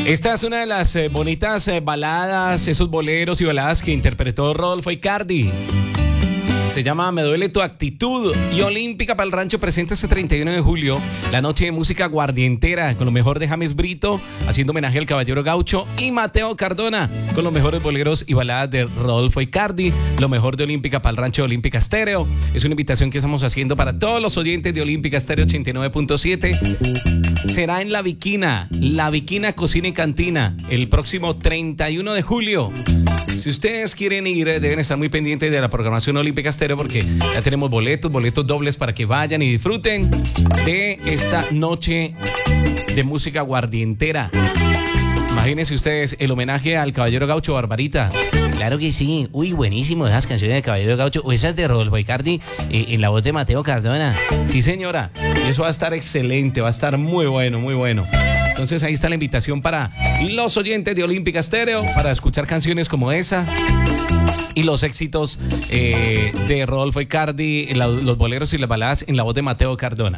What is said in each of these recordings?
Esta es una de las bonitas baladas, esos boleros y baladas que interpretó Rodolfo Icardi. Se llama Me duele tu actitud. Y Olímpica para el Rancho presenta este 31 de julio la noche de música guardientera con lo mejor de James Brito, haciendo homenaje al Caballero Gaucho, y Mateo Cardona con los mejores boleros y baladas de Rodolfo Icardi, lo mejor de Olímpica para el Rancho de Olímpica Estéreo. Es una invitación que estamos haciendo para todos los oyentes de Olímpica Estéreo 89.7. Será en La Viquina Cocina y Cantina, el próximo 31 de julio. Si ustedes quieren ir, deben estar muy pendientes de la programación Olímpica Estéreo, porque ya tenemos boletos dobles para que vayan y disfruten de esta noche de música guardientera. Imagínense ustedes el homenaje al Caballero Gaucho, Barbarita. Claro que sí. Uy, buenísimo esas canciones de Caballero Gaucho. O esas de Rodolfo Icardi en la voz de Mateo Cardona. Sí, señora. Eso va a estar excelente, va a estar muy bueno, muy bueno. Entonces ahí está la invitación para los oyentes de Olímpica Estéreo para escuchar canciones como esa y los éxitos de Rodolfo Icardi, los boleros y las baladas en la voz de Mateo Cardona.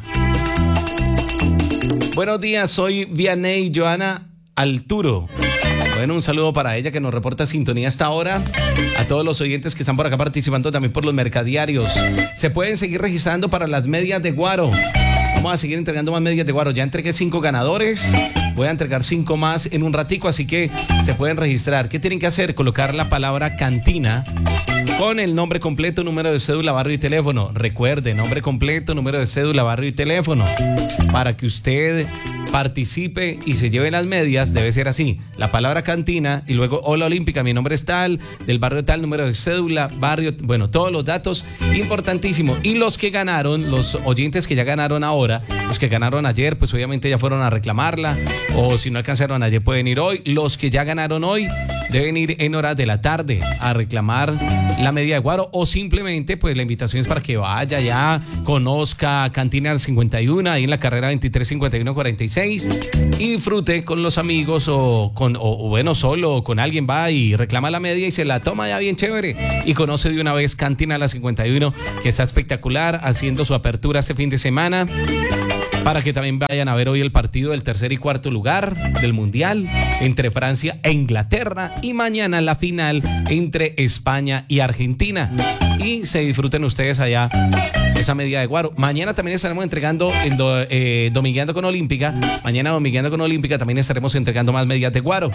Buenos días, soy Vianey Joana Alturo. Bueno, un saludo para ella que nos reporta sintonía hasta ahora. A todos los oyentes que están por acá participando también por los mercadiarios. Se pueden seguir registrando para las medias de Guaro. Vamos a seguir entregando más medias de Guaro. Ya entregué 5 ganadores. Voy a entregar 5 más en un ratico, así que se pueden registrar. ¿Qué tienen que hacer? Colocar la palabra cantina con el nombre completo, número de cédula, barrio y teléfono. Recuerde, nombre completo, número de cédula, barrio y teléfono. Para que usted participe y se lleve las medias, debe ser así. La palabra cantina y luego hola Olímpica, mi nombre es tal, del barrio tal, número de cédula, barrio, bueno, todos los datos, importantísimo. Y los que ganaron, los oyentes que ya ganaron ahora, los que ganaron ayer, pues obviamente ya fueron a reclamarla, o si no alcanzaron ayer pueden ir hoy. Los que ya ganaron hoy deben ir en horas de la tarde a reclamar la media de Guaro, o simplemente pues la invitación es para que vaya ya, conozca Cantina 51 ahí en la carrera 235146 y disfrute con los amigos o bueno, solo o con alguien, va y reclama la media y se la toma ya bien chévere y conoce de una vez Cantina la 51, que está espectacular, haciendo su apertura este fin de semana, para que también vayan a ver hoy el partido del tercer y cuarto lugar del Mundial entre Francia e Inglaterra, y mañana la final entre España y Argentina, y se disfruten ustedes allá esa media de Guaro. Mañana también estaremos entregando Domingueando con Olímpica. Mañana Domingueando con Olímpica también estaremos entregando más medias de Guaro.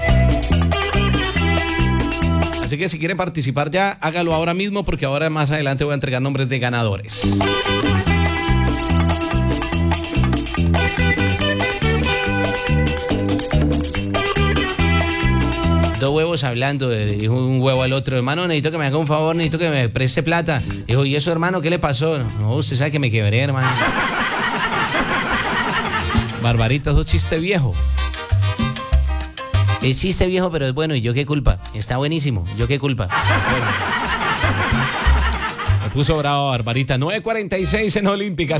Así que si quieren participar ya, hágalo ahora mismo, porque ahora más adelante voy a entregar nombres de ganadores. Dos huevos hablando, dijo un huevo al otro: hermano, necesito que me haga un favor, necesito que me preste plata. Dijo: ¿y eso, hermano, qué le pasó? No, usted sabe que me quebré, hermano. Barbarita, eso es chiste viejo. Es chiste viejo, pero es bueno. ¿Y yo qué culpa? Está buenísimo. ¿Yo qué culpa? Bueno. Me puso bravo, Barbarita. 9:46 en Olímpica.